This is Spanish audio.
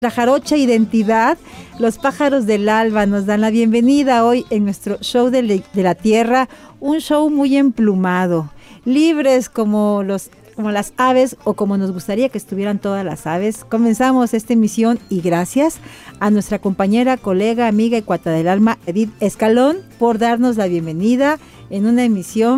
La jarocha identidad, los pájaros del alba nos dan la bienvenida hoy en nuestro show de la tierra, un show muy emplumado, libres como las aves o como nos gustaría que estuvieran todas las aves. Comenzamos esta emisión y gracias a nuestra compañera, colega, amiga y cuata del alma, Edith Escalón, por darnos la bienvenida en una emisión